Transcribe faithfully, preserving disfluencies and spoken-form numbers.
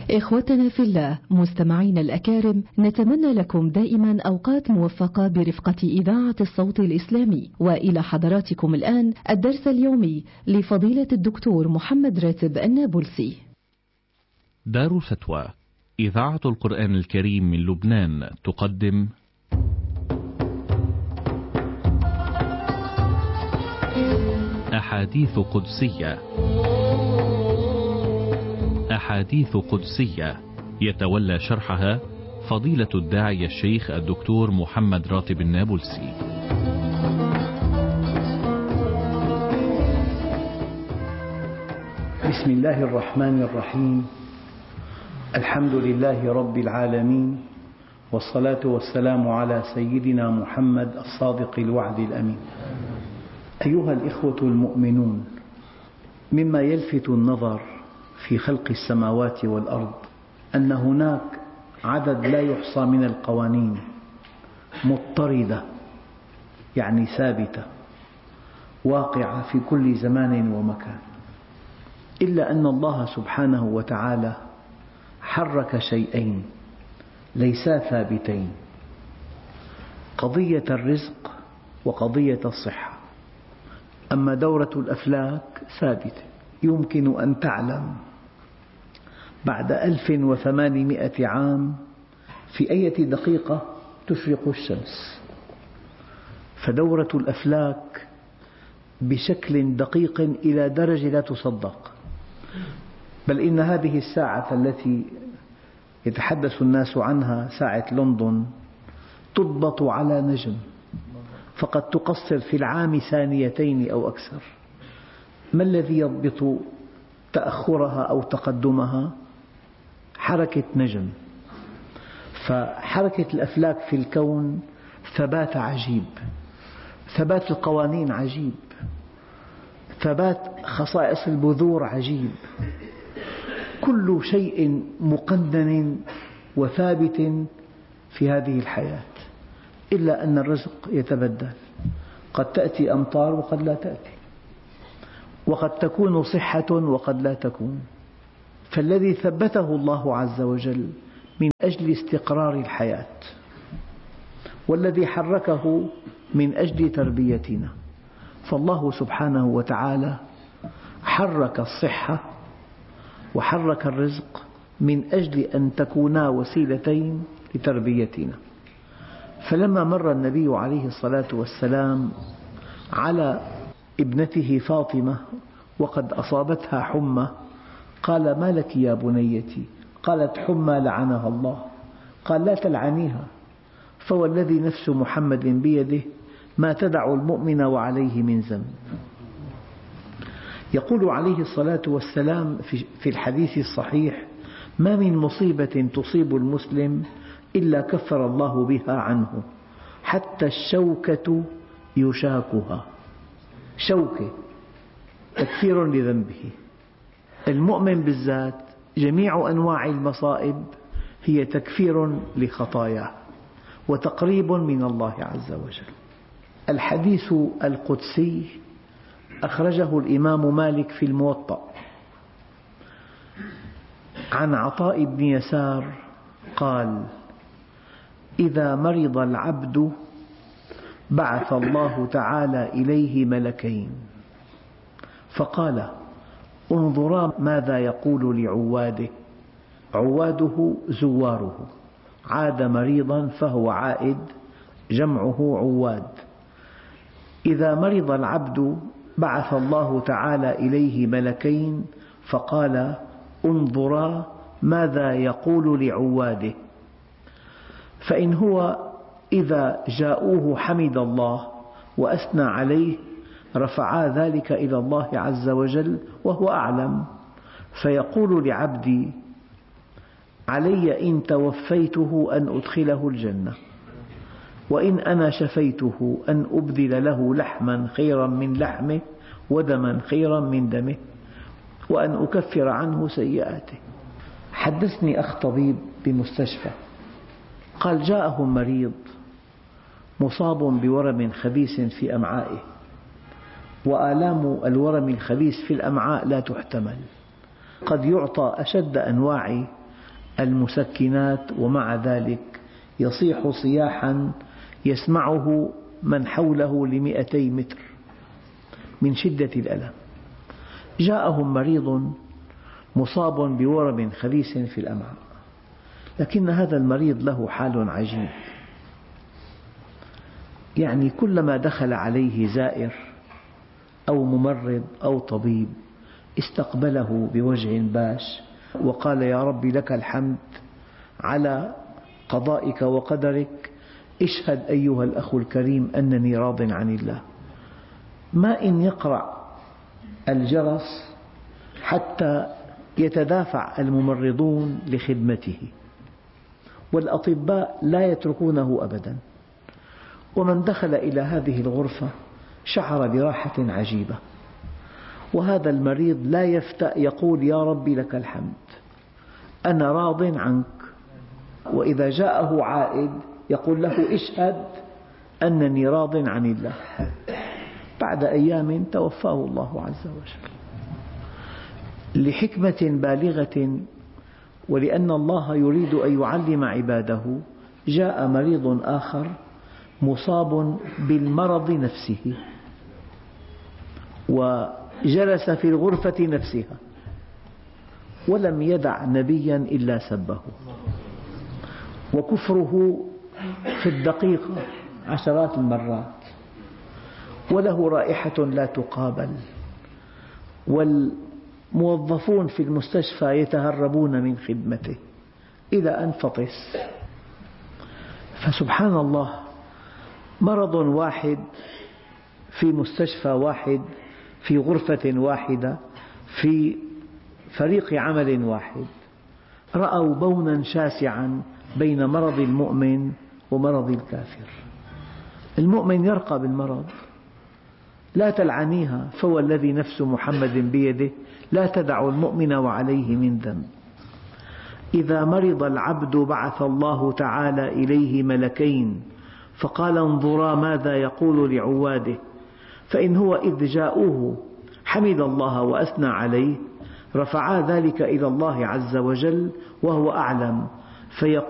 إخوتنا في الله، مستمعين الأكارم، نتمنى لكم دائما أوقات موفقة برفقة إذاعة الصوت الإسلامي. وإلى حضراتكم الآن الدرس اليومي لفضيلة الدكتور محمد راتب النابلسي. دار فتوى إذاعة القرآن الكريم من لبنان تقدم أحاديث قدسية. أحاديث قدسية يتولى شرحها فضيلة الداعية الشيخ الدكتور محمد راتب النابلسي. بسم الله الرحمن الرحيم. الحمد لله رب العالمين، والصلاة والسلام على سيدنا محمد الصادق الوعد الأمين. أيها الإخوة المؤمنون، مما يلفت النظر في خلق السماوات والأرض أن هناك عدد لا يحصى من القوانين مضطردة، يعني ثابتة واقعة في كل زمان ومكان، إلا أن الله سبحانه وتعالى حرك شيئين ليسا ثابتين: قضية الرزق وقضية الصحة. أما دورة الأفلاك ثابتة، يمكن أن تعلم بعد ألف وثمانمائة عام في أي دقيقة تشرق الشمس. فدورة الأفلاك بشكل دقيق إلى درجة لا تصدق. بل إن هذه الساعة التي يتحدث الناس عنها، ساعة لندن، تضبط على نجم، فقد تقصر في العام ثانيتين أو أكثر. ما الذي يضبط تأخرها أو تقدمها؟ حركة نجم. فحركة الأفلاك في الكون ثبات عجيب، ثبات القوانين عجيب، ثبات خصائص البذور عجيب. كل شيء مقنن وثابت في هذه الحياة، إلا أن الرزق يتبدل. قد تأتي أمطار وقد لا تأتي، وقد تكون صحة وقد لا تكون. فالذي ثبته الله عز وجل من أجل استقرار الحياة، والذي حركه من أجل تربيتنا. فالله سبحانه وتعالى حرك الصحة وحرك الرزق من أجل أن تكونا وسيلتين لتربيتنا. فلما مر النبي عليه الصلاة والسلام على ابنته فاطمة وقد أصابتها حمى، قال: ما لك يا بنيتي؟ قالت: حمى لعنها الله. قال: لا تلعنيها، فوالذي نفس محمد بيده ما تدع المؤمن وعليه من ذنب. يقول عليه الصلاة والسلام في الحديث الصحيح: ما من مصيبة تصيب المسلم إلا كفر الله بها عنه، حتى الشوكة يشاكها. شوكة تكفير لذنبه. المؤمن بالذات جميع أنواع المصائب هي تكفير لخطاياه وتقريب من الله عز وجل. الحديث القدسي أخرجه الإمام مالك في الموطأ عن عطاء بن يسار قال: إذا مرض العبد بعث الله تعالى إليه ملكين، فقال: انظرا ماذا يقول لعواده. عواده زواره، عاد مريضا فهو عائد، جمعه عواد. إذا مرض العبد بعث الله تعالى إليه ملكين، فقال: انظرا ماذا يقول لعواده. فإن هو إذا جاءوه حمد الله وأثنى عليه، رفعا ذلك إلى الله عز وجل وهو أعلم، فيقول لعبدي: علي إن توفيته أن أدخله الجنة، وإن أنا شفيته أن أبذل له لحما خيرا من لحمه ودما خيرا من دمه، وأن أكفر عنه سيئاته. حدثني أخ طبيب بمستشفى، قال: جاءهم مريض مصاب بورم خبيث في أمعائه، وآلام الورم الخبيث في الأمعاء لا تحتمل. قد يعطى أشد أنواع المسكنات، ومع ذلك يصيح صياحا يسمعه من حوله لمئتي متر من شدة الألم. جاءهم مريض مصاب بورم خبيث في الأمعاء، لكن هذا المريض له حال عجيب، يعني كلما دخل عليه زائر أو ممرض أو طبيب استقبله بوجه باش وقال: يا رب لك الحمد على قضائك وقدرك، اشهد أيها الأخ الكريم أنني راض عن الله. ما إن يقرع الجرس حتى يتدافع الممرضون لخدمته، والأطباء لا يتركونه أبدا. ومن دخل إلى هذه الغرفة شعر براحة عجيبة، وهذا المريض لا يفتأ يقول: يا رب لك الحمد، أنا راض عنك. وإذا جاءه عائد يقول له: اشهد أنني راض عن الله. بعد أيام توفاه الله عز وجل. لحكمة بالغة، ولأن الله يريد أن يعلم عباده، جاء مريض آخر مصاب بالمرض نفسه وجلس في الغرفة نفسها ولم يدع نبيا إلا سبه، وكفره في الدقيقة عشرات المرات، وله رائحة لا تقابل، والموظفون في المستشفى يتهربون من خدمته إلى أن فطس. فسبحان الله، مرض واحد في مستشفى واحد، في غرفة واحدة، في فريق عمل واحد، رأوا بونا شاسعا بين مرض المؤمن ومرض الكافر. المؤمن يرقى بالمرض: لا تلعنيها فهو الذي نفس محمد بيده لا تدع المؤمن وعليه من ذنب. إذا مرض العبد بعث الله تعالى إليه ملكين فقال: انظرا ماذا يقول لعواده، فإن هو إذ جاءوه حمد الله وأثنى عليه رفعا ذلك إلى الله عز وجل وهو أعلم، فيقول: